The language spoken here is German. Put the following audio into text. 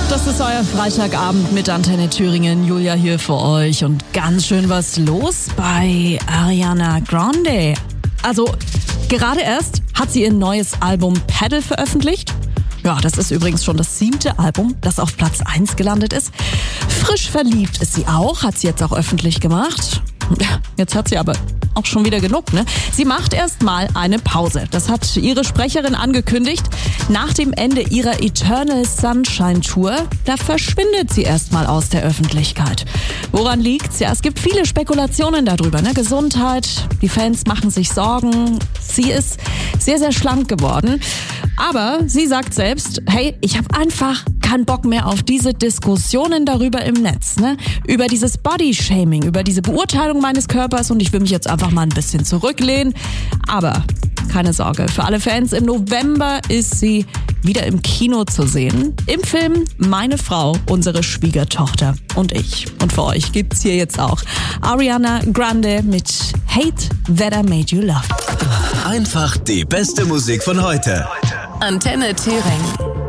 Das ist euer Freitagabend mit Antenne Thüringen. Julia hier für euch und ganz schön was los bei Ariana Grande. Also, gerade erst hat sie ihr neues Album Pedal veröffentlicht. Ja, das ist übrigens schon das 7. Album, das auf Platz 1 gelandet ist. Frisch verliebt ist sie auch, hat sie jetzt auch öffentlich gemacht. Jetzt hat sie aber auch schon wieder genug, ne? Sie macht erst mal eine Pause. Das hat ihre Sprecherin angekündigt. Nach dem Ende ihrer Eternal Sunshine Tour, da verschwindet sie erst mal aus der Öffentlichkeit. Woran liegt's? Ja, es gibt viele Spekulationen darüber, ne? Gesundheit, die Fans machen sich Sorgen. Sie ist sehr, sehr schlank geworden. Aber sie sagt selbst, hey, ich habe einfach keinen Bock mehr auf diese Diskussionen darüber im Netz, ne? Über dieses Body-Shaming, über diese Beurteilung meines Körpers und ich will mich jetzt einfach mal ein bisschen zurücklehnen. Aber keine Sorge, für alle Fans, im November ist sie wieder im Kino zu sehen. Im Film Meine Frau, unsere Schwiegertochter und ich. Und für euch gibt's hier jetzt auch Ariana Grande mit Hate That I Made You Love. Einfach die beste Musik von heute. Antenne Thüringen.